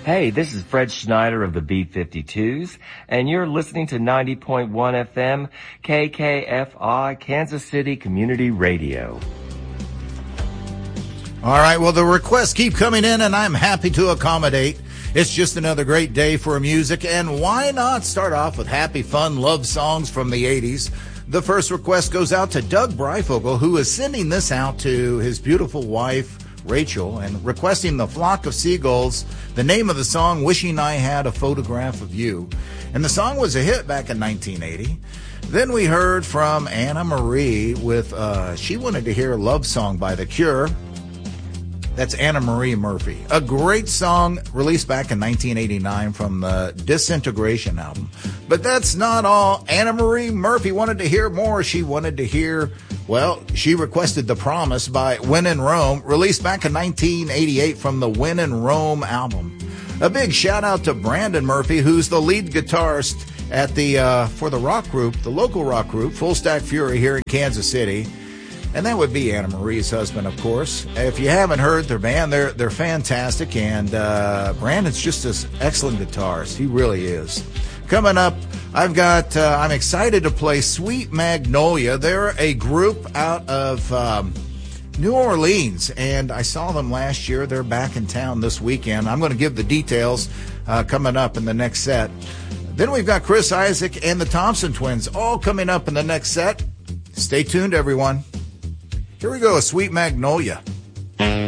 Hey, this is Fred Schneider of the B-52s, and you're listening to 90.1 FM KKFI, Kansas City Community Radio. All right, well, the requests keep coming in, and I'm happy to accommodate. It's just another great day for music, and why not start off with happy, fun love songs from the 80s? The first request goes out to Doug Breifogel, who is sending this out to his beautiful wife, Rachel, and requesting The Flock of Seagulls, the name of the song, Wishing I Had a Photograph of You. And the song was a hit back in 1980. Then we heard from Anna Marie with, she wanted to hear Love Song by The Cure. That's Anna Marie Murphy. A great song released back in 1989 from the Disintegration album. But that's not all. Anna Marie Murphy wanted to hear more. She wanted to hear, well, she requested The Promise by When in Rome, released back in 1988 from the When in Rome album. A big shout out to Brandon Murphy, who's the lead guitarist at for the rock group, the local rock group, Full Stack Fury here in Kansas City. And that would be Anna Marie's husband, of course. If you haven't heard their band, they're fantastic. And Brandon's just an excellent guitarist. He really is. Coming up, I'm excited to play Sweet Magnolia. They're a group out of New Orleans, and I saw them last year. They're back in town this weekend. I'm going to give the details coming up in the next set. Then we've got Chris Isaak and the Thompson Twins all coming up in the next set. Stay tuned, everyone. Here we go, Sweet Magnolia.